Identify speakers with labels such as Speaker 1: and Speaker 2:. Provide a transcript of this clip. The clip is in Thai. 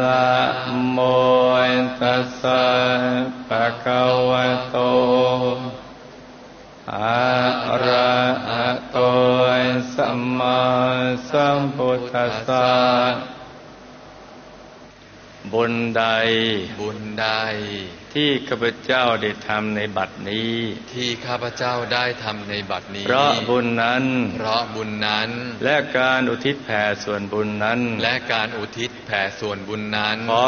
Speaker 1: นะโมตัสสะภะคะวะโตอะระหะโตสัมมาสัมพุทธัสสะบุญใดที่ข้าพเจ้าได้ทำในบัดนี้เพราะบุญนั้นและการอุทิศแผ่ส่วนบุญนั้นขอ